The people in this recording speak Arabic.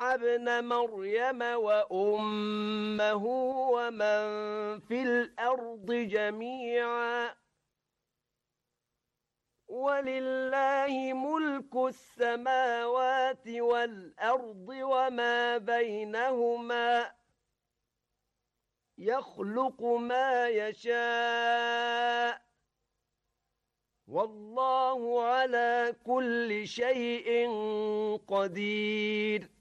ابن مريم وأمه ومن في الأرض جميعا ولله ملك السماوات والأرض وما بينهما يخلق ما يشاء والله على كل شيء قدير